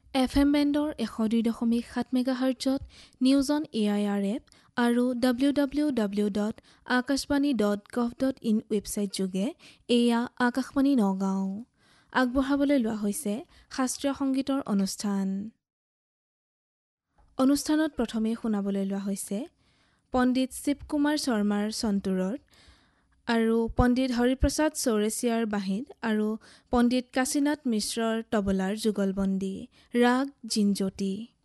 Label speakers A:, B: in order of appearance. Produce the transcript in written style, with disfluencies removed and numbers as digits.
A: FM বেণ্ডৰ 102.7 মেগাহাৰ্টজত news on AIR app আৰু www.akashbani.gov.in website যোগে এয়া আকাশবাণী নগাঁও আগবঢ়াবলৈ লোৱা হৈছে শাস্ত্ৰীয় সংগীতৰ অনুষ্ঠান। অনুষ্ঠানত প্ৰথমে শুনাবলৈ লোৱা হৈছে পণ্ডিত শিৱকুমাৰ শৰ্মাৰ সন্তোৰত আৰু পণ্ডিত হৰিপ্ৰসাদ চৌৰেছিয়াৰ বাঁহীত আৰু পণ্ডিত কাশীনাথ মিশ্ৰৰ তবলাৰ যুগলবন্দী ৰাগ জিনজ্যোতি।